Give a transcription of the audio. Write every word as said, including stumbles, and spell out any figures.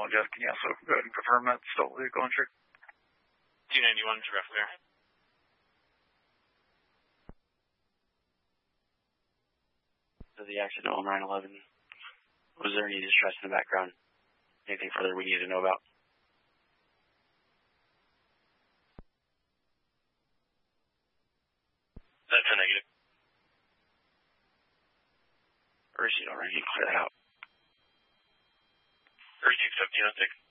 Jeff, can you also go ahead and confirm that still vehicle insured? two ninety-one, direct clear. So the accident on nine eleven, was there any distress in the background? Anything further we need to know about? That's a negative. Receipt, all right, you can clear that out. thirty-six seventeen oh six.